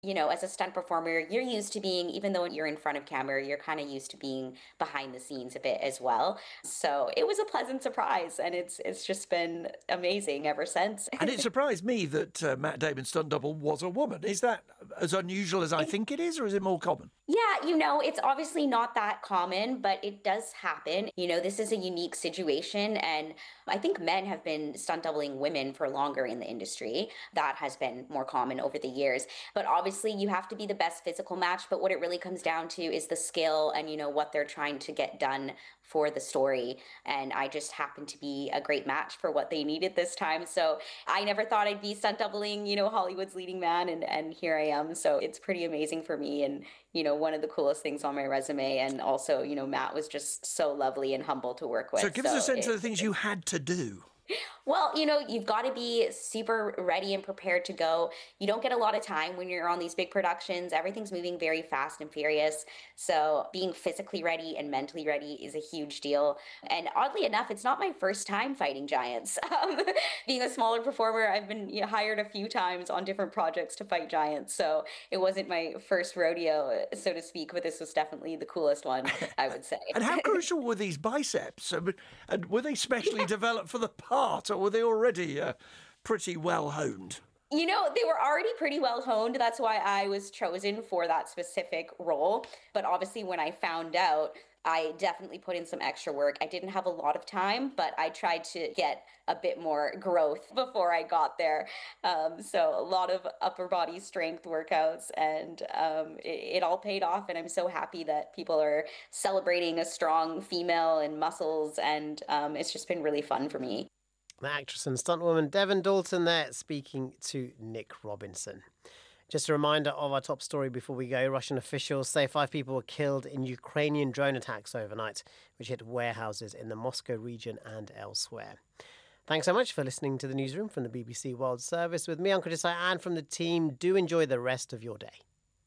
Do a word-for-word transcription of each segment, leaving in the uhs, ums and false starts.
You know, as a stunt performer, you're used to being, even though you're in front of camera, you're kind of used to being behind the scenes a bit as well. So it was a pleasant surprise, and it's it's just been amazing ever since. And it surprised me that uh, Matt Damon's stunt double was a woman. Is that as unusual as I think it is, or is it more common? Yeah, you know, it's obviously not that common, but it does happen. You know, this is a unique situation. And I think men have been stunt doubling women for longer in the industry. That has been more common over the years. But obviously, you have to be the best physical match. But what it really comes down to is the skill and, you know, what they're trying to get done for the story. And I just happened to be a great match for what they needed this time. So I never thought I'd be stunt doubling, you know, Hollywood's leading man. And, and here I am. So it's pretty amazing for me. And, you know, one of the coolest things on my resume. And also, you know, Matt was just so lovely and humble to work with. So give us a sense it, of the things you had to do. Well, you know, you've got to be super ready and prepared to go. You don't get a lot of time when you're on these big productions. Everything's moving very fast and furious. So being physically ready and mentally ready is a huge deal. And oddly enough, it's not my first time fighting giants. Um, being a smaller performer, I've been you know, hired a few times on different projects to fight giants. So it wasn't my first rodeo, so to speak, but this was definitely the coolest one, I would say. And how crucial were these biceps? And were they specially developed for the part, or were they already uh, pretty well honed? You know, they were already pretty well honed. That's why I was chosen for that specific role. But obviously, when I found out, I definitely put in some extra work. I didn't have a lot of time, but I tried to get a bit more growth before I got there. Um, so a lot of upper body strength workouts, and um, it, it all paid off. And I'm so happy that people are celebrating a strong female and muscles. And um, it's just been really fun for me. The actress and stuntwoman Devon Dalton there speaking to Nick Robinson. Just a reminder of our top story before we go. Russian officials say five people were killed in Ukrainian drone attacks overnight, which hit warehouses in the Moscow region and elsewhere. Thanks so much for listening to the newsroom from the B B C World Service with me, Uncle Desai, and from the team. Do enjoy the rest of your day.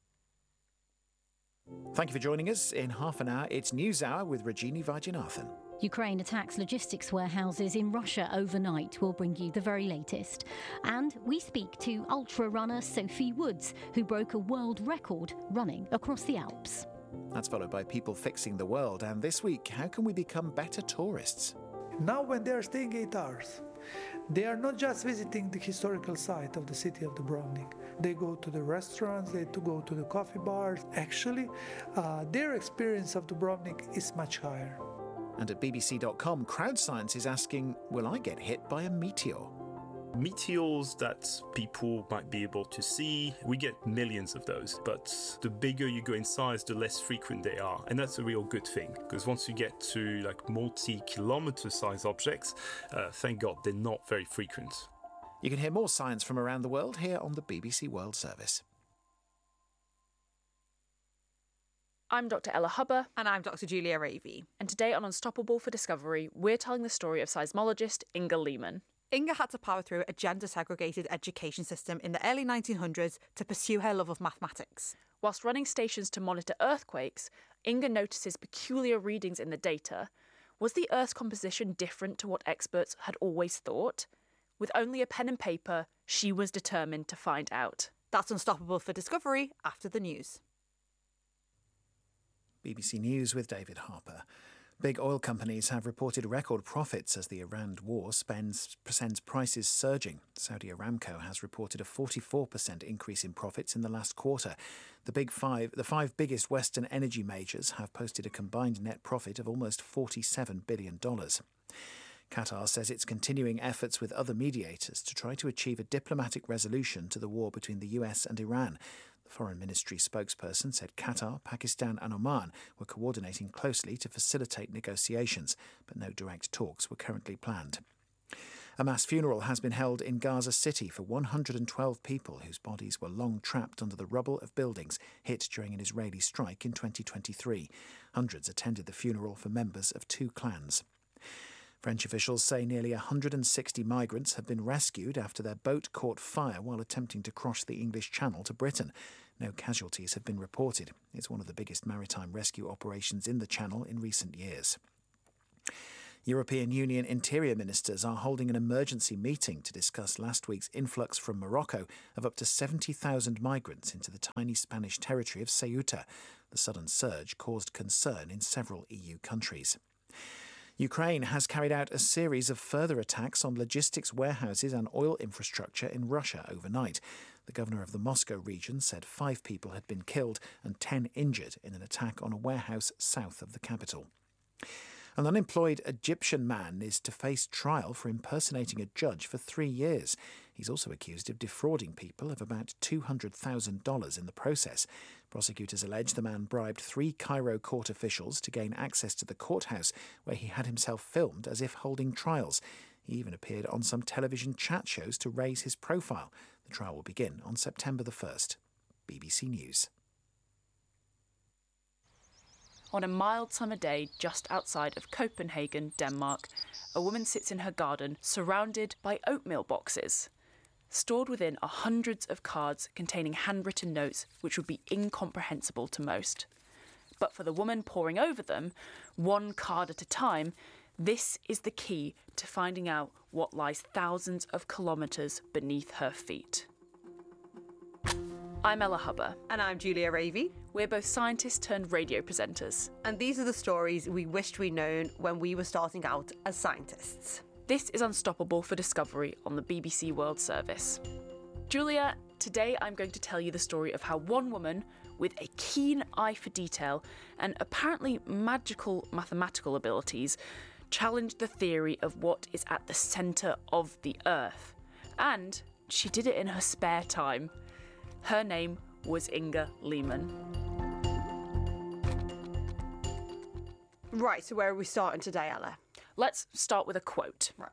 Thank you for joining us. In half an hour, it's News Hour with Rajini Vajanathan. Ukraine attacks logistics warehouses in Russia overnight. We'll bring you the very latest. And we speak to ultra runner Sophie Woods, who broke a world record running across the Alps. That's followed by People Fixing the World. And this week, how can we become better tourists? Now when they are staying eight hours, they are not just visiting the historical site of the city of Dubrovnik. They go to the restaurants, they to go to the coffee bars. Actually, uh, their experience of Dubrovnik is much higher. And at B B C dot com, CrowdScience is asking, will I get hit by a meteor? Meteors that people might be able to see, we get millions of those, but the bigger you go in size, the less frequent they are. And that's a real good thing, because once you get to like multi-kilometer size objects, uh, thank God they're not very frequent. You can hear more science from around the world here on the B B C World Service. I'm Doctor Ella Hubber. And I'm Doctor Julia Ravey. And today on Unstoppable for Discovery, we're telling the story of seismologist Inga Lehman. Inga had to power through a gender-segregated education system in the early nineteen hundreds to pursue her love of mathematics. Whilst running stations to monitor earthquakes, Inga notices peculiar readings in the data. Was the Earth's composition different to what experts had always thought? With only a pen and paper, she was determined to find out. That's Unstoppable for Discovery after the news. B B C News with David Harper. Big oil companies have reported record profits as the Iran war spends, sends prices surging. Saudi Aramco has reported a forty-four percent increase in profits in the last quarter. The big five, the five biggest Western energy majors have posted a combined net profit of almost forty-seven billion dollars. Qatar says it's continuing efforts with other mediators to try to achieve a diplomatic resolution to the war between the U S and Iran. The Foreign Ministry spokesperson said Qatar, Pakistan and Oman were coordinating closely to facilitate negotiations, but no direct talks were currently planned. A mass funeral has been held in Gaza City for one hundred twelve people whose bodies were long trapped under the rubble of buildings hit during an Israeli strike in twenty twenty-three. Hundreds attended the funeral for members of two clans. French officials say nearly one hundred sixty migrants have been rescued after their boat caught fire while attempting to cross the English Channel to Britain. No casualties have been reported. It's one of the biggest maritime rescue operations in the Channel in recent years. European Union interior ministers are holding an emergency meeting to discuss last week's influx from Morocco of up to seventy thousand migrants into the tiny Spanish territory of Ceuta. The sudden surge caused concern in several E U countries. Ukraine has carried out a series of further attacks on logistics warehouses and oil infrastructure in Russia overnight. The governor of the Moscow region said five people had been killed and ten injured in an attack on a warehouse south of the capital. An unemployed Egyptian man is to face trial for impersonating a judge for three years. He's also accused of defrauding people of about two hundred thousand dollars in the process. Prosecutors allege the man bribed three Cairo court officials to gain access to the courthouse, where he had himself filmed as if holding trials. He even appeared on some television chat shows to raise his profile. The trial will begin on September the first. B B C News. On a mild summer day just outside of Copenhagen, Denmark, a woman sits in her garden surrounded by oatmeal boxes. Stored within are hundreds of cards containing handwritten notes which would be incomprehensible to most. But for the woman poring over them, one card at a time, this is the key to finding out what lies thousands of kilometres beneath her feet. I'm Ella Hubber. And I'm Julia Ravey. We're both scientists turned radio presenters. And these are the stories we wished we'd known when we were starting out as scientists. This is Unstoppable for Discovery on the B B C World Service. Julia, today I'm going to tell you the story of how one woman with a keen eye for detail and apparently magical mathematical abilities challenged the theory of what is at the centre of the Earth. And she did it in her spare time. Her name was Inge Lehmann. Right, so where are we starting today, Ella? Let's start with a quote. Right.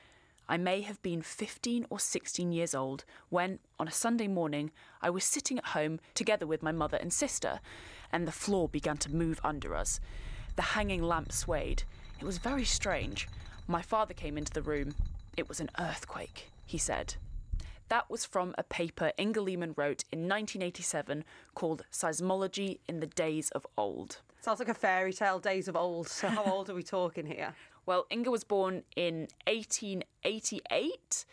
I may have been fifteen or sixteen years old when, on a Sunday morning, I was sitting at home together with my mother and sister, and the floor began to move under us. The hanging lamp swayed. It was very strange. My father came into the room. It was an earthquake, he said. That was from a paper Inge Lehmann wrote in nineteen eighty-seven called Seismology in the Days of Old. Sounds like a fairy tale, Days of Old. So how old are we talking here? Well, Inge was born in eighteen eighty-eight,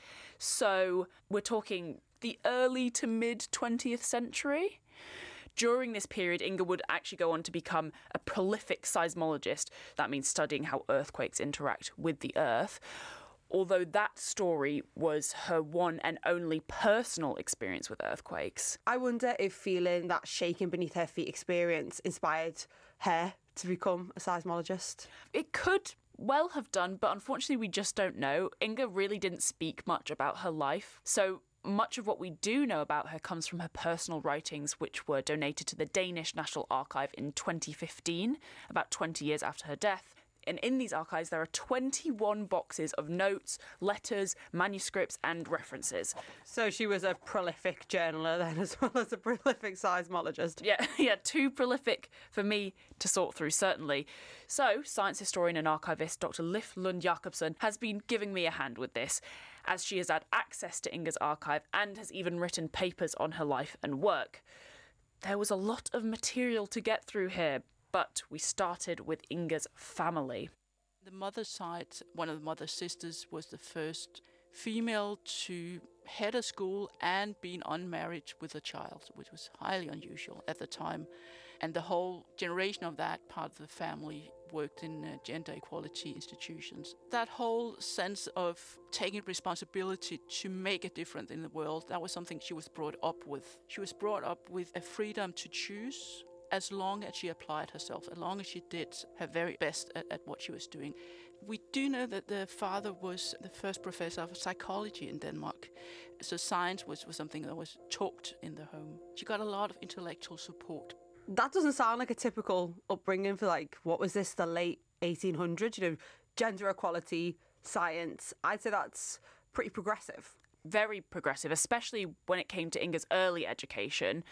so we're talking the early to mid twentieth century. During this period, Inge would actually go on to become a prolific seismologist. That means studying how earthquakes interact with the Earth. Although that story was her one and only personal experience with earthquakes. I wonder if feeling that shaking beneath her feet experience inspired her to become a seismologist. It could well have done, but unfortunately we just don't know. Inge really didn't speak much about her life, so much of what we do know about her comes from her personal writings, which were donated to the Danish National Archive in twenty fifteen, about twenty years after her death. And in these archives, there are twenty-one boxes of notes, letters, manuscripts, and references. So she was a prolific journaler then, as well as a prolific seismologist. Yeah, yeah, too prolific for me to sort through, certainly. So, science historian and archivist Doctor Liv Lund Jacobsen has been giving me a hand with this, as she has had access to Inge's archive and has even written papers on her life and work. There was a lot of material to get through here, but we started with Inge's family. The mother's side, one of the mother's sisters, was the first female to head a school and being unmarried with a child, which was highly unusual at the time. And the whole generation of that part of the family worked in uh, gender equality institutions. That whole sense of taking responsibility to make a difference in the world, that was something she was brought up with. She was brought up with a freedom to choose, as long as she applied herself, as long as she did her very best at, at what she was doing. We do know that the father was the first professor of psychology in Denmark, so science was, was something that was taught in the home. She got a lot of intellectual support. That doesn't sound like a typical upbringing for, like, what was this, the late eighteen hundreds? You know, gender equality, science. I'd say that's pretty progressive. Very progressive, especially when it came to Inge's early education.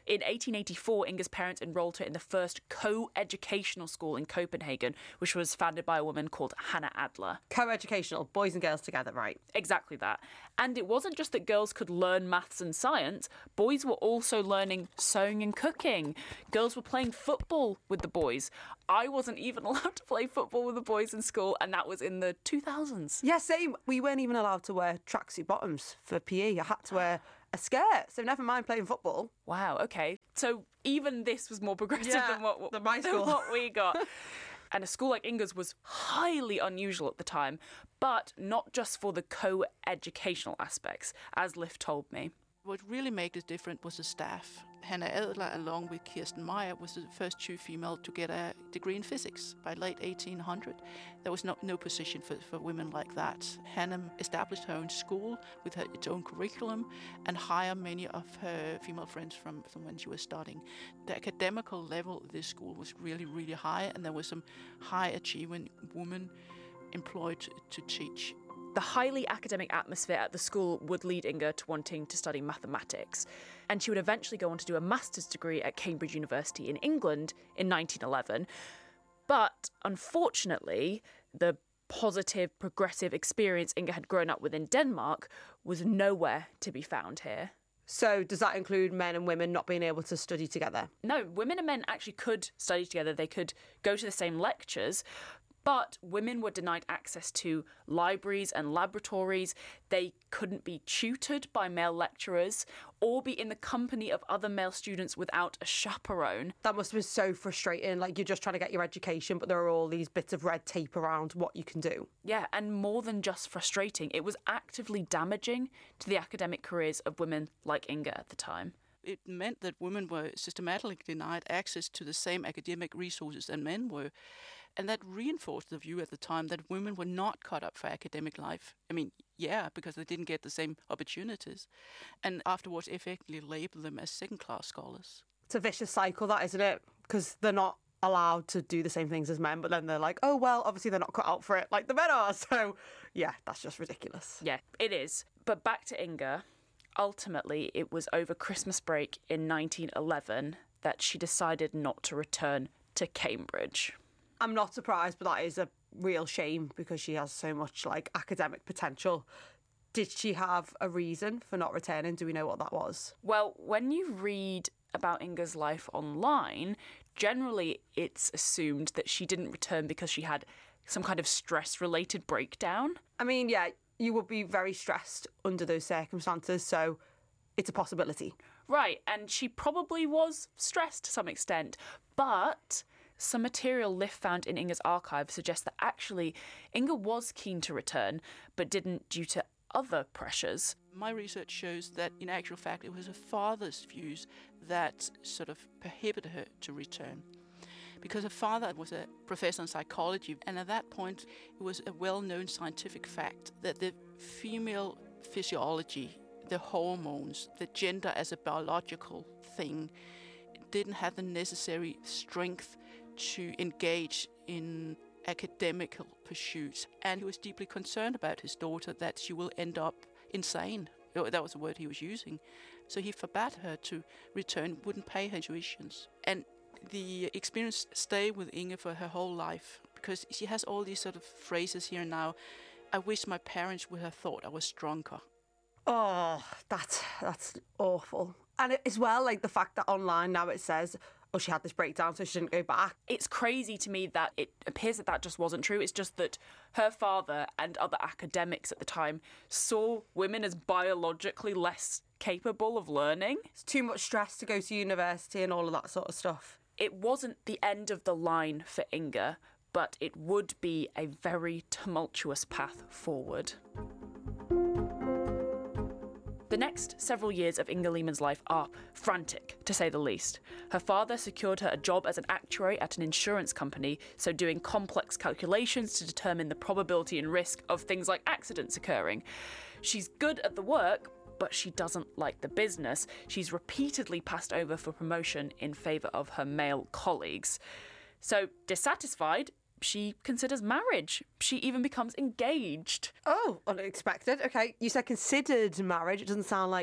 In eighteen eighty-four, Inga's parents enrolled her in the first co-educational school in Copenhagen, which was founded by a woman called Hannah Adler. Co-educational, boys and girls together, right? Exactly that. And it wasn't just that girls could learn maths and science, boys were also learning sewing and cooking. Girls were playing football with the boys. I wasn't even allowed to play football with the boys in school, and that was in the two thousands. Yeah, same. We weren't even allowed to wear tracksuit bottoms for P E. I had to wear a skirt, so never mind playing football. Wow, okay. So even this was more progressive Yeah, than, what, than my than school. what we got. And a school like Inga's was highly unusual at the time, but not just for the co-educational aspects, as Liv told me. What really made it different was the staff. Hannah Adler, along with Kirsten Meyer, was the first two female to get a degree in physics by late eighteen hundred. There was no, no position for, for women like that. Hannah established her own school with her, its own curriculum and hired many of her female friends from, from when she was studying. The academical level of this school was really, really high, and there was some high-achieving women employed to teach. The highly academic atmosphere at the school would lead Inga to wanting to study mathematics, and she would eventually go on to do a master's degree at Cambridge University in England in nineteen eleven. But unfortunately, the positive, progressive experience Inga had grown up with in Denmark was nowhere to be found here. So does that include men and women not being able to study together? No, women and men actually could study together. They could go to the same lectures, but women were denied access to libraries and laboratories. They couldn't be tutored by male lecturers or be in the company of other male students without a chaperone. That must have been so frustrating. Like, you're just trying to get your education, but there are all these bits of red tape around what you can do. Yeah, and more than just frustrating, it was actively damaging to the academic careers of women like Inga at the time. It meant that women were systematically denied access to the same academic resources that men were. And that reinforced the view at the time that women were not cut up for academic life. I mean, yeah, because they didn't get the same opportunities. And afterwards, effectively labeled them as second-class scholars. It's a vicious cycle, that, isn't it? Because they're not allowed to do the same things as men, but then they're like, oh, well, obviously they're not cut out for it like the men are. So, yeah, that's just ridiculous. Yeah, it is. But back to Inga. Ultimately, it was over Christmas break in nineteen eleven that she decided not to return to Cambridge. I'm not surprised, but that is a real shame because she has so much like academic potential. Did she have a reason for not returning? Do we know what that was? Well, when you read about Inga's life online, generally it's assumed that she didn't return because she had some kind of stress-related breakdown. I mean, yeah, you would be very stressed under those circumstances, so it's a possibility. Right, and she probably was stressed to some extent, but some material Liv found in Inga's archive suggests that actually Inga was keen to return, but didn't due to other pressures. My research shows that, in actual fact, it was her father's views that sort of prohibited her to return. Because her father was a professor in psychology, and at that point it was a well-known scientific fact that the female physiology, the hormones, the gender as a biological thing, didn't have the necessary strength to engage in academical pursuits. And he was deeply concerned about his daughter, that she will end up insane. That was the word he was using. So he forbade her to return, wouldn't pay her tuitions. And the experience stayed with Inga for her whole life, because she has all these sort of phrases here now. I wish my parents would have thought I was stronger. Oh, that's that's awful. And as well, like the fact that online now it says, oh, she had this breakdown, so she didn't go back. It's crazy to me that it appears that that just wasn't true. It's just that her father and other academics at the time saw women as biologically less capable of learning. It's too much stress to go to university and all of that sort of stuff. It wasn't the end of the line for Inga, but it would be a very tumultuous path forward. The next several years of Inga Lehmann's life are frantic, to say the least. Her father secured her a job as an actuary at an insurance company, so doing complex calculations to determine the probability and risk of things like accidents occurring. She's good at the work, but she doesn't like the business. She's repeatedly passed over for promotion in favour of her male colleagues. So, dissatisfied, she considers marriage. She even becomes engaged. Oh, unexpected. Okay, you said considered marriage. It doesn't sound like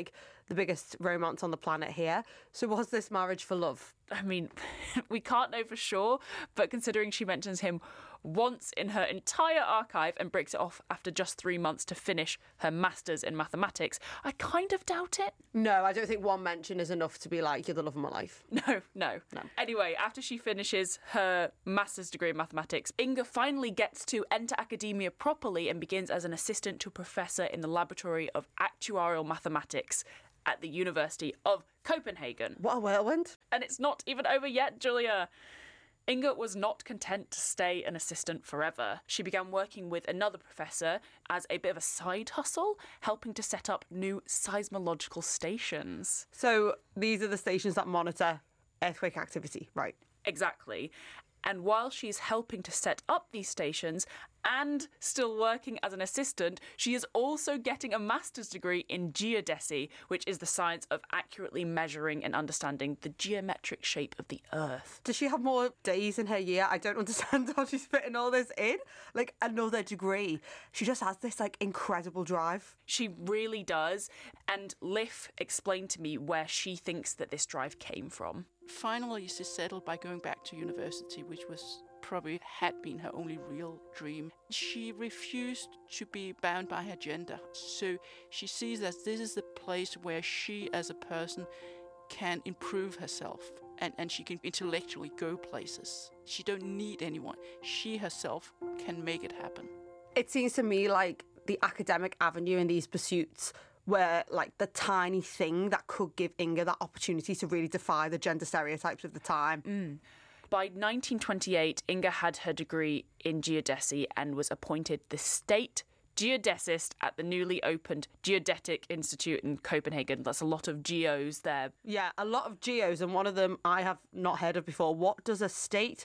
the biggest romance on the planet here. So was this marriage for love? I mean, we can't know for sure, but considering she mentions him once in her entire archive and breaks it off after just three months to finish her master's in mathematics, I kind of doubt it. No, I don't think one mention is enough to be like, you're the love of my life. No, no, no. Anyway, after she finishes her master's degree in mathematics, Inga finally gets to enter academia properly and begins as an assistant to a professor in the Laboratory of Actuarial Mathematics at the University of Copenhagen. What a whirlwind. And it's not even over yet, Julia. Inga was not content to stay an assistant forever. She began working with another professor as a bit of a side hustle, helping to set up new seismological stations. So these are the stations that monitor earthquake activity, right? Exactly. And while she's helping to set up these stations and still working as an assistant, she is also getting a master's degree in geodesy, which is the science of accurately measuring and understanding the geometric shape of the Earth. Does she have more days in her year? I don't understand how she's fitting all this in. Like, another degree. She just has this, like, incredible drive. She really does. And Liv explained to me where she thinks that this drive came from. Finally, she settled by going back to university, which was probably had been her only real dream. She refused to be bound by her gender, so she sees that this is the place where she as a person can improve herself and, and she can intellectually go places. She don't need anyone. She herself can make it happen. It seems to me like the academic avenue in these pursuits were like the tiny thing that could give Inga that opportunity to really defy the gender stereotypes of the time. Mm. By nineteen twenty-eight, Inga had her degree in geodesy and was appointed the state geodesist at the newly opened Geodetic Institute in Copenhagen. That's a lot of geos there. Yeah, a lot of geos, and one of them I have not heard of before. What does a state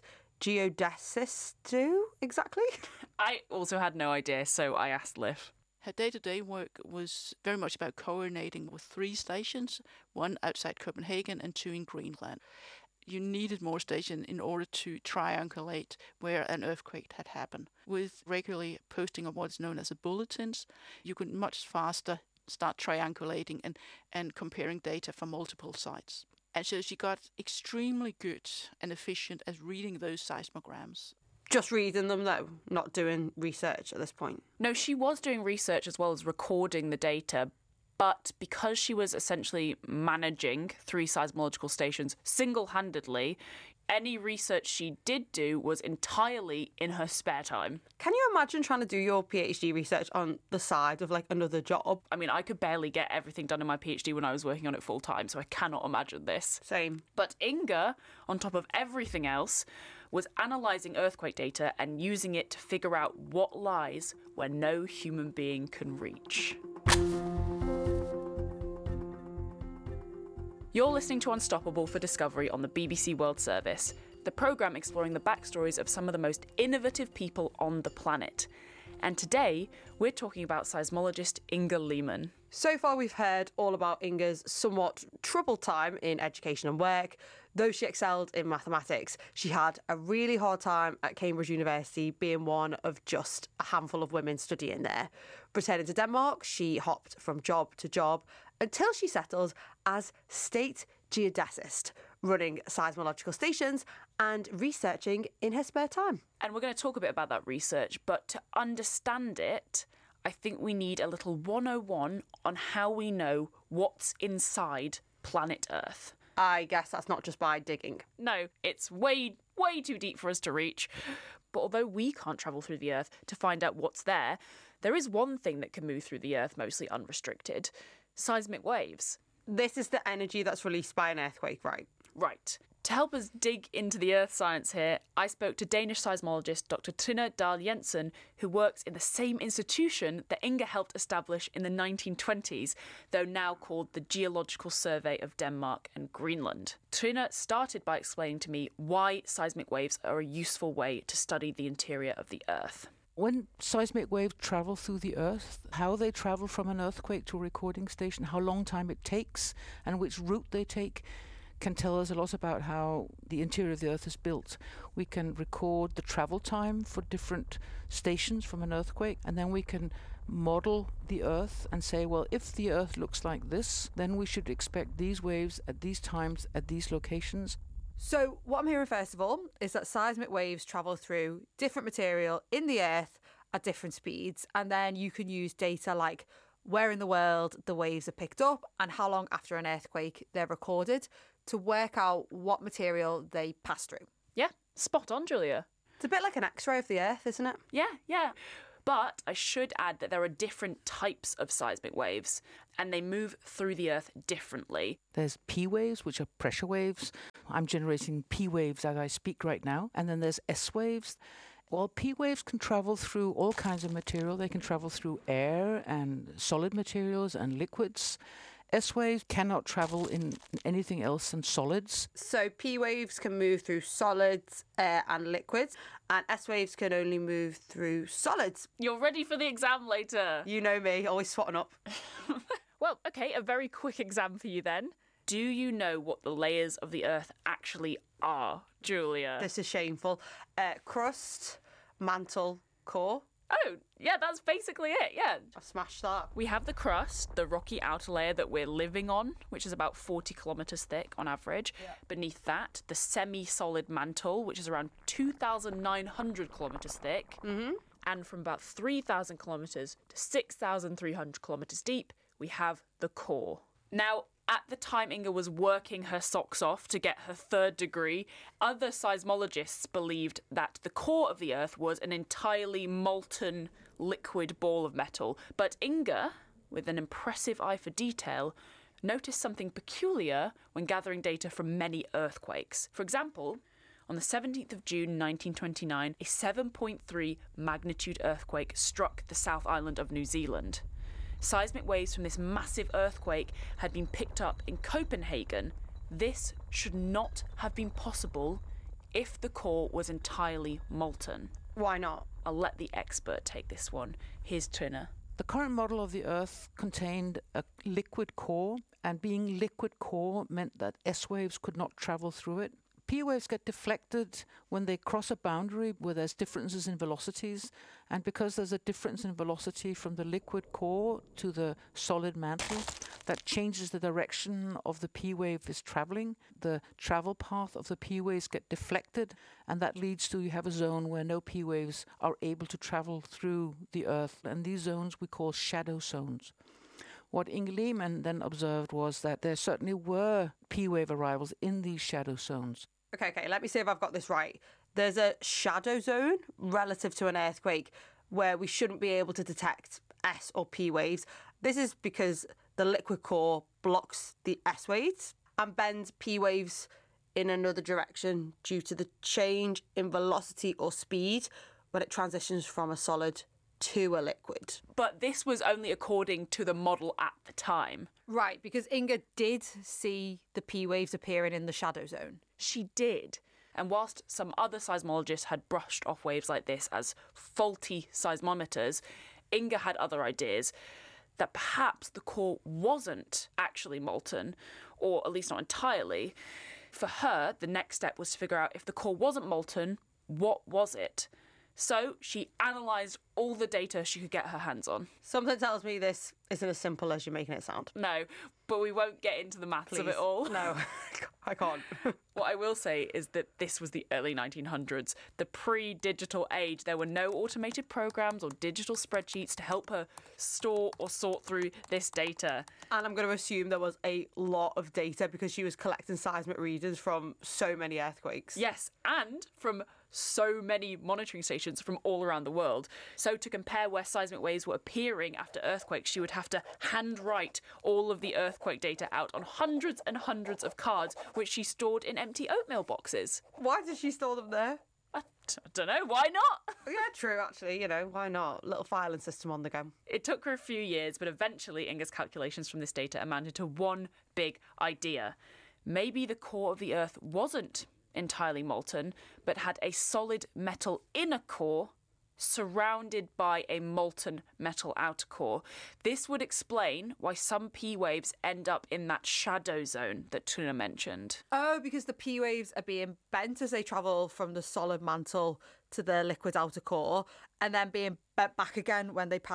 geodesist do exactly? I also had no idea, so I asked Liv. Her day-to-day work was very much about coordinating with three stations, one outside Copenhagen and two in Greenland. You needed more stations in order to triangulate where an earthquake had happened. With regularly posting of what's known as the bulletins, you could much faster start triangulating and, and comparing data from multiple sites. And so she got extremely good and efficient at reading those seismograms. Just reading them, though, not doing research at this point. No, she was doing research as well as recording the data, but because she was essentially managing three seismological stations single-handedly, any research she did do was entirely in her spare time. Can you imagine trying to do your PhD research on the side of, like, another job? I mean, I could barely get everything done in my PhD when I was working on it full-time, so I cannot imagine this. Same. But Inga, on top of everything else, was analysing earthquake data and using it to figure out what lies where no human being can reach. You're listening to Unstoppable for Discovery on the B B C World Service, the programme exploring the backstories of some of the most innovative people on the planet. And today, we're talking about seismologist Inga Lehmann. So far, we've heard all about Inga's somewhat troubled time in education and work. Though she excelled in mathematics, she had a really hard time at Cambridge University, being one of just a handful of women studying there. Returning to Denmark, she hopped from job to job until she settled as state geodesist, running seismological stations and researching in her spare time. And we're going to talk a bit about that research, but to understand it, I think we need a little one oh one on how we know what's inside planet Earth. I guess that's not just by digging. No, it's way, way too deep for us to reach. But although we can't travel through the Earth to find out what's there, there is one thing that can move through the Earth mostly unrestricted: seismic waves. This is the energy that's released by an earthquake, right? Right. To help us dig into the earth science here, I spoke to Danish seismologist Doctor Trine Dahl Jensen, who works in the same institution that Inga helped establish in the nineteen twenties, though now called the Geological Survey of Denmark and Greenland. Trine started by explaining to me why seismic waves are a useful way to study the interior of the earth. When seismic waves travel through the earth, how they travel from an earthquake to a recording station, how long time it takes, and which route they take, can tell us a lot about how the interior of the earth is built. We can record the travel time for different stations from an earthquake, and then we can model the Earth and say, well, if the Earth looks like this, then we should expect these waves at these times, at these locations. So what I'm hearing, first of all, is that seismic waves travel through different material in the Earth at different speeds, and then you can use data like where in the world the waves are picked up and how long after an earthquake they're recorded to work out what material they pass through. Yeah, spot on, Julia. It's a bit like an X-ray of the Earth, isn't it? Yeah, yeah. But I should add that there are different types of seismic waves, and they move through the Earth differently. There's P waves, which are pressure waves. I'm generating P waves as I speak right now. And then there's S waves. Well, P waves can travel through all kinds of material. They can travel through air and solid materials and liquids. S waves cannot travel in anything else than solids. So P waves can move through solids, air and liquids, and S waves can only move through solids. You're ready for the exam later. You know me, always swatting up. Well, okay, a very quick exam for you then. Do you know what the layers of the Earth actually are, Julia? This is shameful. Uh, crust, mantle, core. Oh, yeah, that's basically it, yeah. I smashed that. We have the crust, the rocky outer layer that we're living on, which is about forty kilometres thick on average. Yeah. Beneath that, the semi-solid mantle, which is around two thousand nine hundred kilometres thick. Mm-hmm. And from about three thousand kilometres to six thousand three hundred kilometres deep, we have the core. Now, at the time Inga was working her socks off to get her third degree, other seismologists believed that the core of the Earth was an entirely molten liquid ball of metal. But Inga, with an impressive eye for detail, noticed something peculiar when gathering data from many earthquakes. For example, on the seventeenth of June nineteen twenty-nine, a seven point three magnitude earthquake struck the South Island of New Zealand. Seismic waves from this massive earthquake had been picked up in Copenhagen. This should not have been possible if the core was entirely molten. Why not? I'll let the expert take this one. Here's Trina. The current model of the Earth contained a liquid core, and being liquid core meant that S waves could not travel through it. P waves get deflected when they cross a boundary where there's differences in velocities, and because there's a difference in velocity from the liquid core to the solid mantle, that changes the direction of the P wave is traveling. The travel path of the P waves get deflected, and that leads to you have a zone where no P waves are able to travel through the Earth, and these zones we call shadow zones. What Inge Lehmann then observed was that there certainly were P wave arrivals in these shadow zones. Okay, okay, let me see if I've got this right. There's a shadow zone relative to an earthquake where we shouldn't be able to detect S or P waves. This is because the liquid core blocks the S waves and bends P waves in another direction due to the change in velocity or speed when it transitions from a solid to a liquid. But this was only according to the model at the time. Right, because Inga did see the P waves appearing in the shadow zone. She did. And whilst some other seismologists had brushed off waves like this as faulty seismometers, Inga had other ideas that perhaps the core wasn't actually molten, or at least not entirely. For her, the next step was to figure out if the core wasn't molten, what was it? So she analysed all the data she could get her hands on. Something tells me this isn't as simple as you're making it sound. No, but we won't get into the maths Please. of it all. No, I can't. What I will say is that this was the early nineteen hundreds, the pre-digital age. There were no automated programs or digital spreadsheets to help her store or sort through this data. And I'm going to assume there was a lot of data because she was collecting seismic readings from so many earthquakes. Yes, and from so many monitoring stations from all around the world. So to compare where seismic waves were appearing after earthquakes, she would have to handwrite all of the earthquake data out on hundreds and hundreds of cards, which she stored in empty oatmeal boxes. Why did she store them there? I, t- I don't know, why not? Yeah, true, actually, you know, why not? Little filing system on the go. It took her a few years, but eventually Inga's calculations from this data amounted to one big idea. Maybe the core of the Earth wasn't entirely molten, but had a solid metal inner core surrounded by a molten metal outer core. This would explain why some P waves end up in that shadow zone that Tuna mentioned. Oh, because the P waves are being bent as they travel from the solid mantle to the liquid outer core, and then being bent back again when they pass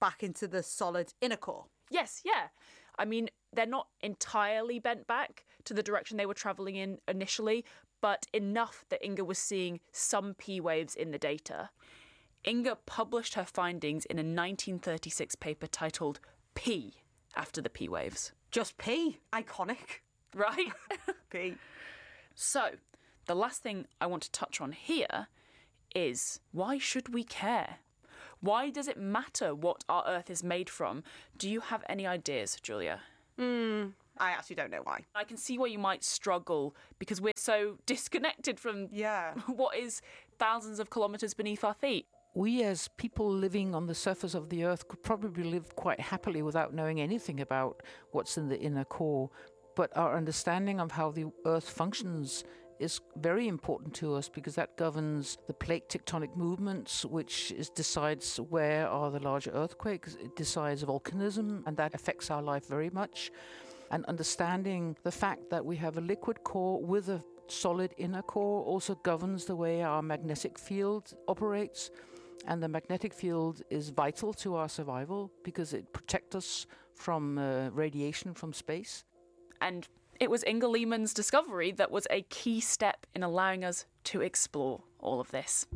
back into the solid inner core. Yes, yeah. I mean, they're not entirely bent back to the direction they were travelling in initially, but enough that Inga was seeing some P waves in the data. Inga published her findings in a nineteen thirty-six paper titled P, after the P waves. Just P. Iconic. Right? P. So, the last thing I want to touch on here is, why should we care? Why does it matter what our Earth is made from? Do you have any ideas, Julia? Mm, I actually don't know why. I can see why you might struggle because we're so disconnected from yeah. what is thousands of kilometres beneath our feet. We as people living on the surface of the Earth could probably live quite happily without knowing anything about what's in the inner core. But our understanding of how the Earth functions is very important to us because that governs the plate tectonic movements, which is, decides where are the larger earthquakes. It decides volcanism, and that affects our life very much. And understanding the fact that we have a liquid core with a solid inner core also governs the way our magnetic field operates. And the magnetic field is vital to our survival because it protects us from uh, radiation from space. And it was Inga Lehmann's discovery that was a key step in allowing us to explore all of this.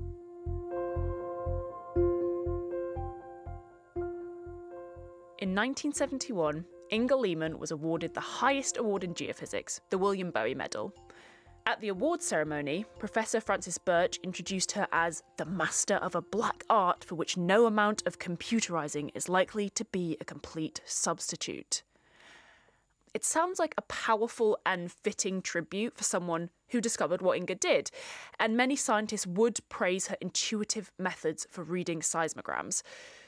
In nineteen seventy-one, Inga Lehmann was awarded the highest award in geophysics, the William Bowie Medal. At the awards ceremony, Professor Francis Birch introduced her as the master of a black art for which no amount of computerizing is likely to be a complete substitute. It sounds like a powerful and fitting tribute for someone who discovered what Inga did, and many scientists would praise her intuitive methods for reading seismograms.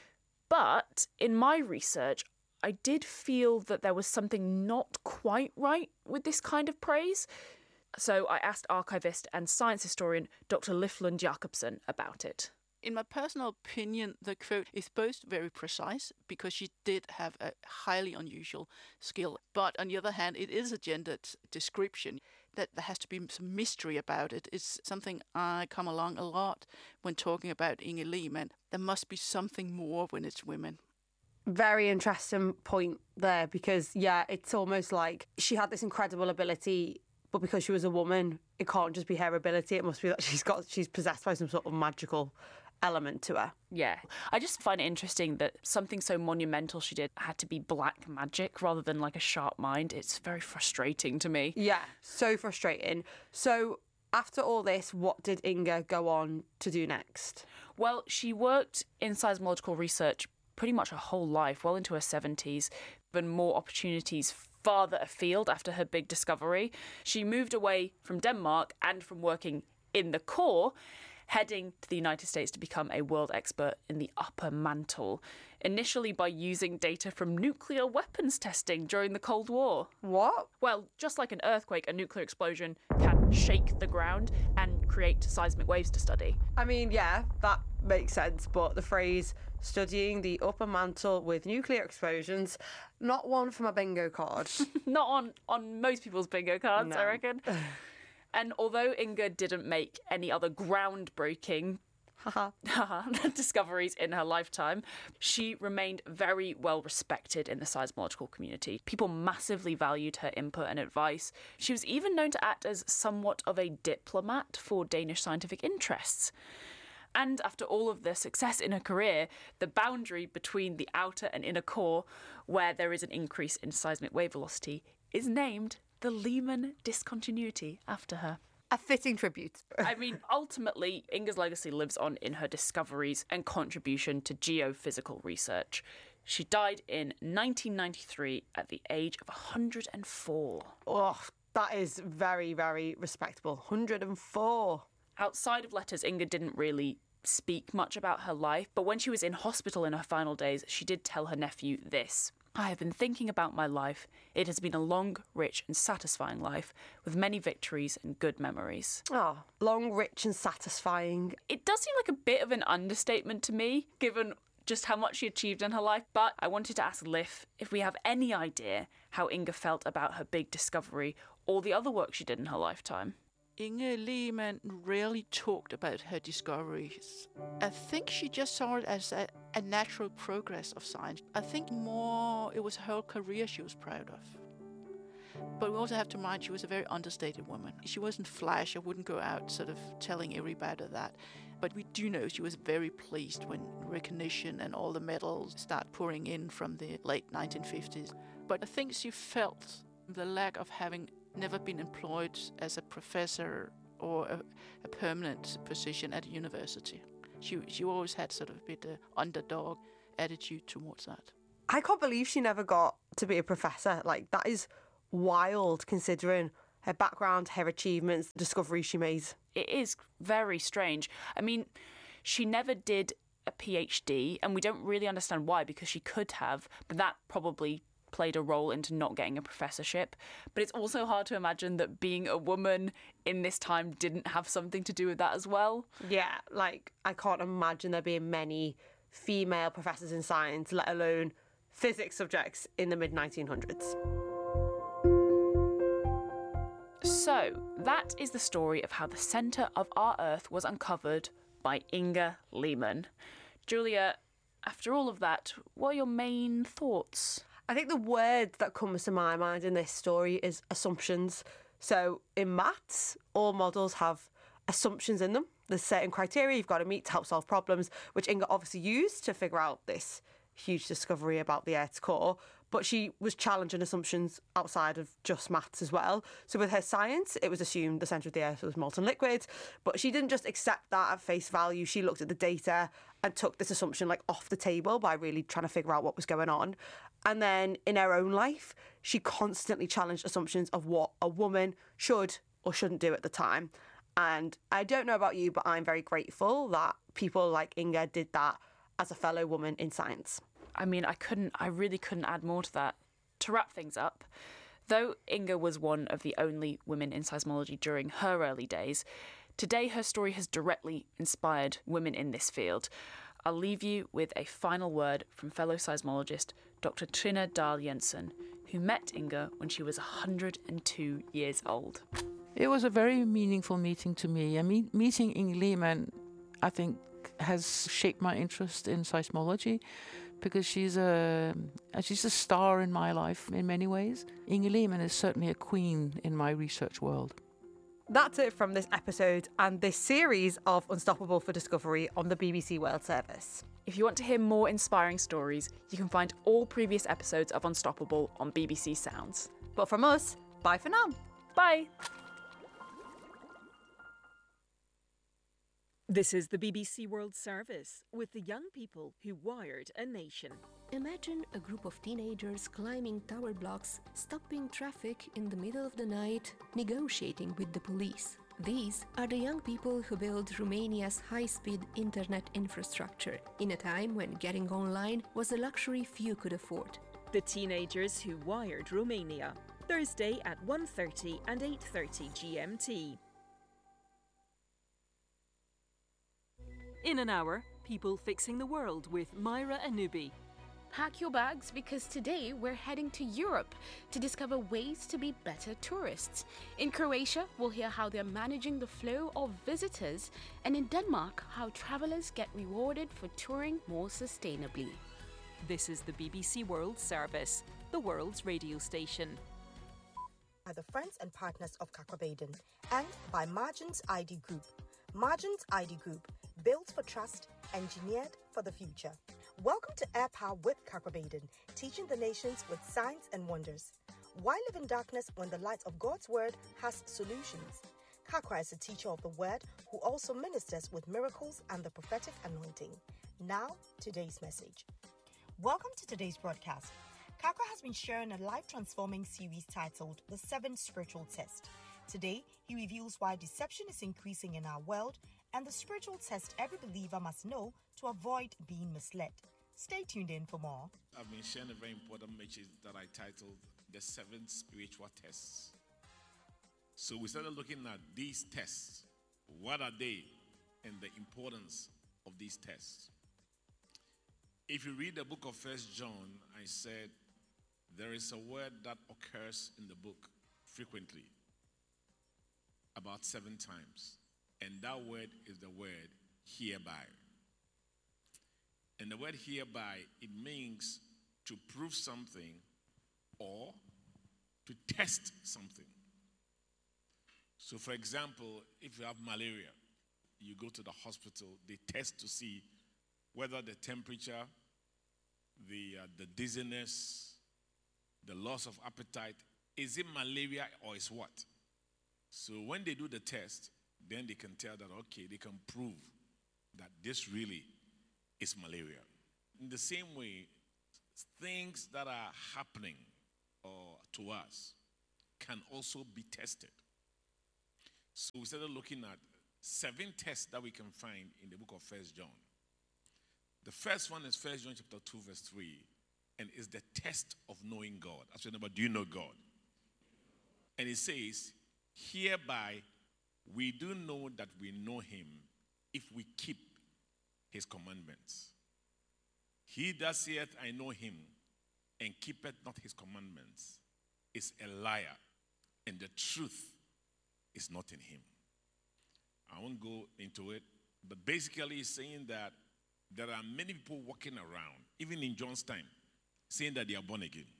But in my research, I did feel that there was something not quite right with this kind of praise. So I asked archivist and science historian Doctor Liflund Jacobsen about it. In my personal opinion, the quote is both very precise because she did have a highly unusual skill. But on the other hand, it is a gendered description that there has to be some mystery about it. It's something I come along a lot when talking about Inga Lehmann. There must be something more when it's women. Very interesting point there because, yeah, it's almost like she had this incredible ability, but because she was a woman, it can't just be her ability. It must be that she's got she's possessed by some sort of magical element to her. Yeah. I just find it interesting that something so monumental she did had to be black magic rather than like a sharp mind. It's very frustrating to me. Yeah, so frustrating. So after all this, what did Inga go on to do next? Well, she worked in seismological research pretty much her whole life, well into her seventies, and more opportunities farther afield after her big discovery. She moved away from Denmark and from working in the core, heading to the United States to become a world expert in the upper mantle, initially by using data from nuclear weapons testing during the Cold War. What? Well, just like an earthquake, a nuclear explosion can shake the ground and create seismic waves to study. I mean, yeah, that makes sense, but the phrase studying the upper mantle with nuclear explosions, not one from a bingo card. Not on, on most people's bingo cards, No. I reckon. And although Inga didn't make any other groundbreaking discoveries in her lifetime, she remained very well respected in the seismological community. People massively valued her input and advice. She was even known to act as somewhat of a diplomat for Danish scientific interests. And after all of the success in her career, the boundary between the outer and inner core, where there is an increase in seismic wave velocity, is named the Lehmann discontinuity after her. A fitting tribute. I mean, ultimately, Inga's legacy lives on in her discoveries and contribution to geophysical research. She died in nineteen ninety-three at the age of one hundred four. Oh, that is very, very respectable. one hundred four. Outside of letters, Inga didn't really speak much about her life, but when she was in hospital in her final days, she did tell her nephew this. I have been thinking about my life. It has been a long, rich and satisfying life, with many victories and good memories. Oh, long, rich and satisfying. It does seem like a bit of an understatement to me, given just how much she achieved in her life, but I wanted to ask Liv if we have any idea how Inga felt about her big discovery or the other work she did in her lifetime. Inge Lehmann rarely talked about her discoveries. I think she just saw it as a, a natural progress of science. I think more it was her career she was proud of. But we also have to mind she was a very understated woman. She wasn't flash. I wouldn't go out sort of telling everybody that. But we do know she was very pleased when recognition and all the medals start pouring in from the late nineteen fifties. But I think she felt the lack of having never been employed as a professor or a, a permanent position at a university. She she always had sort of a bit of underdog attitude towards that. I can't believe she never got to be a professor. Like, that is wild considering her background, her achievements, the discoveries she made. It is very strange. I mean, she never did a PhD, and we don't really understand why, because she could have, but that probably played a role into not getting a professorship. But it's also hard to imagine that being a woman in this time didn't have something to do with that as well. Yeah, like, I can't imagine there being many female professors in science, let alone physics subjects, in the mid nineteen hundreds. So, that is the story of how the centre of our Earth was uncovered by Inge Lehmann. Julia, after all of that, what are your main thoughts? I think the word that comes to my mind in this story is assumptions. So in maths, all models have assumptions in them. There's certain criteria you've got to meet to help solve problems, which Inge obviously used to figure out this huge discovery about the Earth's core. But she was challenging assumptions outside of just maths as well. So with her science, it was assumed the centre of the Earth was molten liquid. But she didn't just accept that at face value. She looked at the data and took this assumption like off the table by really trying to figure out what was going on. And then in her own life, she constantly challenged assumptions of what a woman should or shouldn't do at the time. And I don't know about you, but I'm very grateful that people like Inge did that as a fellow woman in science. I mean, I couldn't, I really couldn't add more to that. To wrap things up, though Inge was one of the only women in seismology during her early days, today her story has directly inspired women in this field. I'll leave you with a final word from fellow seismologist Doctor Trine Dahl Jensen, who met Inge when she was one hundred two years old. It was a very meaningful meeting to me. I mean, meeting Inge Lehmann, I think, has shaped my interest in seismology, because she's a she's a star in my life in many ways. Inge Lehmann is certainly a queen in my research world. That's it from this episode and this series of Unstoppable for Discovery on the B B C World Service. If you want to hear more inspiring stories, you can find all previous episodes of Unstoppable on B B C Sounds. But from us, bye for now. Bye. This is the B B C World Service with the young people who wired a nation. Imagine a group of teenagers climbing tower blocks, stopping traffic in the middle of the night, negotiating with the police. These are the young people who built Romania's high-speed internet infrastructure in a time when getting online was a luxury few could afford. The teenagers who wired Romania. Thursday at one thirty and eight thirty G M T. In an hour, people fixing the world with Myra Anubi. Pack your bags because today we're heading to Europe to discover ways to be better tourists. In Croatia, we'll hear how they're managing the flow of visitors, and in Denmark, how travelers get rewarded for touring more sustainably. This is the B B C World Service, the world's radio station. By the friends and partners of Kakwa and by Margins I D Group. Margins I D Group, built for trust, engineered for the future. Welcome to Air Power with Kakwa, teaching the nations with signs and wonders. Why live in darkness when the light of God's word has solutions? Kakwa is a teacher of the word who also ministers with miracles and the prophetic anointing. Now, today's message. Welcome to today's broadcast. Kakwa has been sharing a life-transforming series titled The Seven Spiritual Test. Today, he reveals why deception is increasing in our world and the spiritual test every believer must know to avoid being misled. Stay tuned in for more. I've been sharing a very important message that I titled The Seven Spiritual Tests. So we started looking at these tests. What are they and the importance of these tests? If you read the book of First John, I said there is a word that occurs in the book frequently. A about seven times. And that word is the word hereby. And the word hereby, it means to prove something or to test something. So, for example, if you have malaria, you go to the hospital, they test to see whether the temperature, the, uh, the dizziness, the loss of appetite, is it malaria or is what? So when they do the test, then they can tell that, okay, they can prove that this really is malaria. In the same way, things that are happening or to us can also be tested. So we started looking at seven tests that we can find in the book of First John. The first one is First John chapter two, verse three, and is the test of knowing God. Ask your neighbor, do you know God? And it says, hereby we do know that we know him if we keep his commandments. He that saith, I know him, and keepeth not his commandments, is a liar, and the truth is not in him. I won't go into it, but basically he's saying that there are many people walking around, even in John's time, saying that they are born again.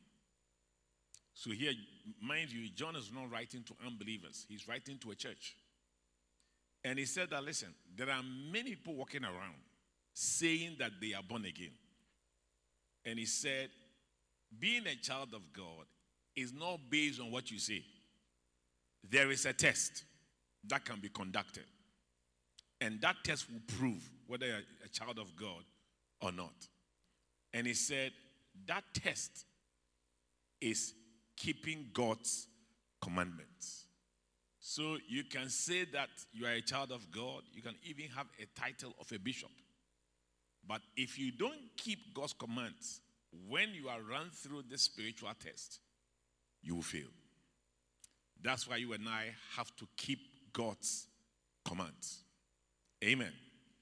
So here, mind you, John is not writing to unbelievers. He's writing to a church. And he said that, listen, there are many people walking around saying that they are born again. And he said, being a child of God is not based on what you say. There is a test that can be conducted. And that test will prove whether you're a child of God or not. And he said, that test is keeping God's commandments. So you can say that you are a child of God. You can even have a title of a bishop. But if you don't keep God's commands, when you are run through this spiritual test, you will fail. That's why you and I have to keep God's commands. Amen.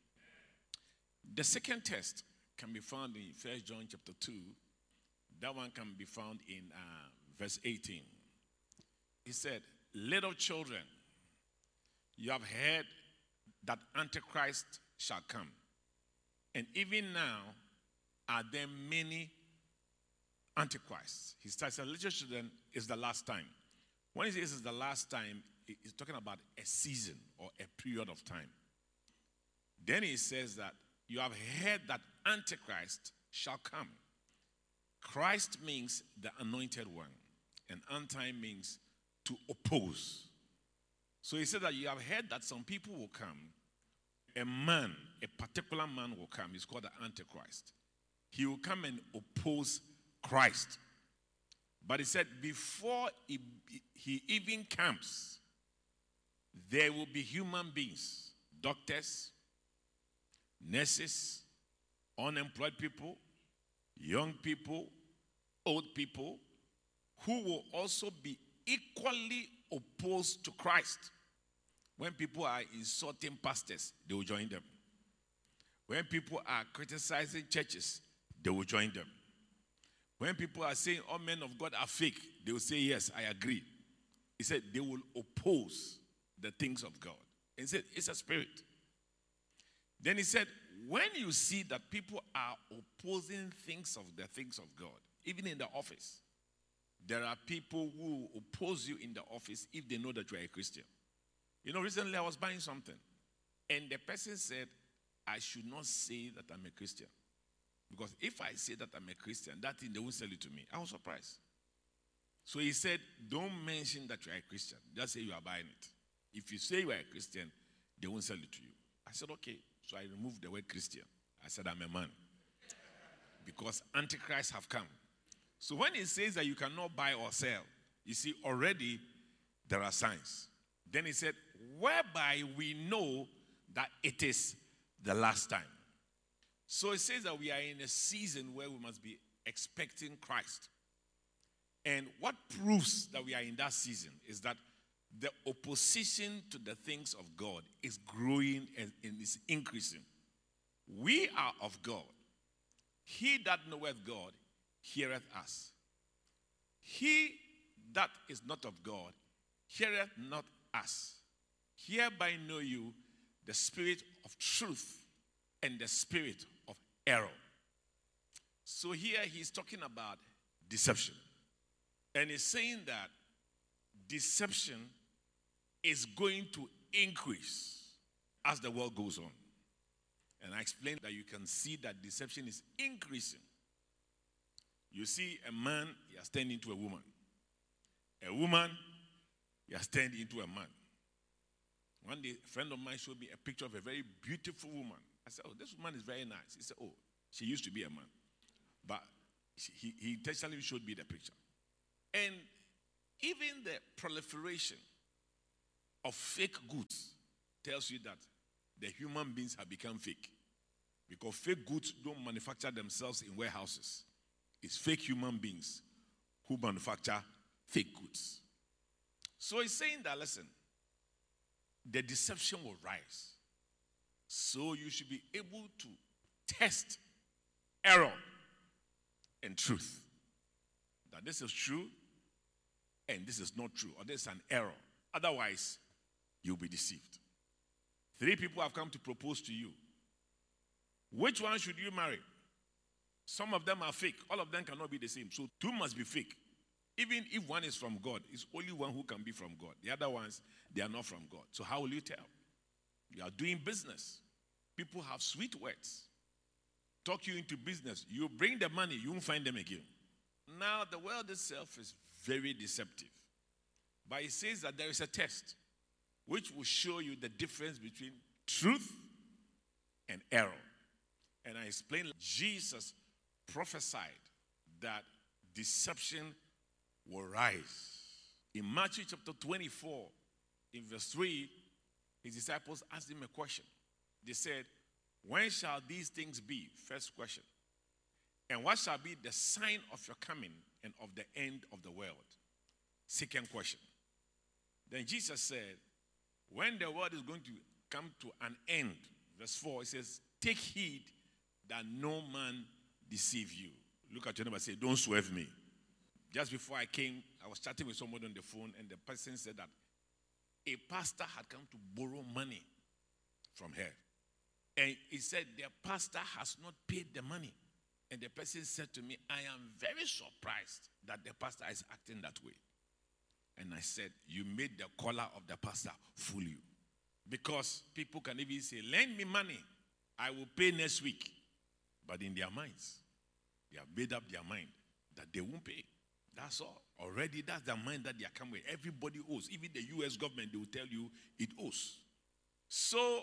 The second test can be found in First John chapter two. That one can be found in uh, verse eighteen. He said, little children, you have heard that Antichrist shall come. And even now, are there many Antichrists? He starts, little children is the last time. When he says it's the last time, he's talking about a season or a period of time. Then he says that you have heard that Antichrist shall come. Christ means the anointed one, and anti means to oppose. So he said that you have heard that some people will come. A man, a particular man will come. He's called the Antichrist. He will come and oppose Christ. But he said before he, he even comes, there will be human beings, doctors, nurses, unemployed people, young people, old people, who will also be equally opposed to Christ. When people are insulting pastors, they will join them. When people are criticizing churches, they will join them. When people are saying all men of God are fake, they will say, yes, I agree. He said they will oppose the things of God. And he said, it's a spirit. Then he said, when you see that people are opposing things of the things of God, even in the office, there are people who oppose you in the office if they know that you are a Christian. You know, recently I was buying something, and the person said, I should not say that I'm a Christian. Because if I say that I'm a Christian, that thing, they won't sell it to me. I was surprised. So he said, don't mention that you are a Christian. Just say you are buying it. If you say you are a Christian, they won't sell it to you. I said, okay. So I removed the word Christian. I said, I'm a man. Because Antichrist have come. So when he says that you cannot buy or sell, you see, already there are signs. Then he said, whereby we know that it is the last time. So it says that we are in a season where we must be expecting Christ. And what proves that we are in that season is that the opposition to the things of God is growing and is increasing. We are of God. He that knoweth God heareth us. He that is not of God heareth not us. Hereby know you the spirit of truth and the spirit of error. So here he's talking about deception. And he's saying that deception is going to increase as the world goes on. And I explained that you can see that deception is increasing. You see a man, he has turned into a woman. A woman, he has turned into a man. One day, a friend of mine showed me a picture of a very beautiful woman. I said, oh, this woman is very nice. He said, oh, she used to be a man. But she, he, he intentionally showed me the picture. And even the proliferation of fake goods tells you that the human beings have become fake. Because fake goods don't manufacture themselves in warehouses. It's fake human beings who manufacture fake goods. So he's saying that, listen, the deception will rise. So you should be able to test error and truth. That this is true and this is not true, or this is an error. Otherwise, you'll be deceived. Three people have come to propose to you. Which one should you marry? Some of them are fake. All of them cannot be the same. So two must be fake. Even if one is from God, it's only one who can be from God. The other ones, they are not from God. So how will you tell? You are doing business. People have sweet words. Talk you into business. You bring the money, you won't find them again. Now, the world itself is very deceptive. But it says that there is a test which will show you the difference between truth and error. And I explained, Jesus prophesied that deception will rise. In Matthew chapter twenty-four, in verse three, his disciples asked him a question. They said, when shall these things be? First question. And what shall be the sign of your coming and of the end of the world? Second question. Then Jesus said, when the world is going to come to an end, verse four, it says, take heed that no man deceive you. Look at your neighbor and say, don't swerve me. Just before I came, I was chatting with someone on the phone, and the person said that a pastor had come to borrow money from her. And he said, the pastor has not paid the money. And the person said to me, I am very surprised that the pastor is acting that way. And I said, you made the caller of the pastor fool you. Because people can even say, lend me money, I will pay next week. But in their minds, they have made up their mind that they won't pay. That's all. Already, that's the mind that they are coming with. Everybody owes. Even the U S government, they will tell you it owes. So,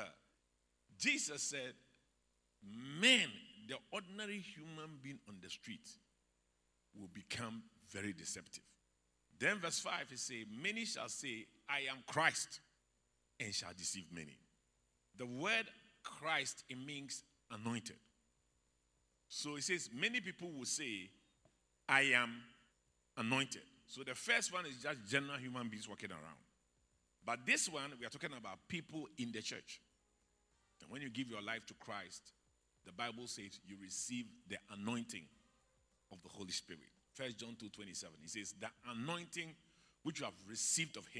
Jesus said, men, the ordinary human being on the street, will become very deceptive. Then verse five, he says, many shall say, I am Christ, and shall deceive many. The word Christ, it means anointed. So it says, many people will say, I am anointed. So the first one is just general human beings walking around. But this one, we are talking about people in the church. And when you give your life to Christ, the Bible says you receive the anointing of the Holy Spirit. First John two twenty-seven. It says, the anointing which you have received of him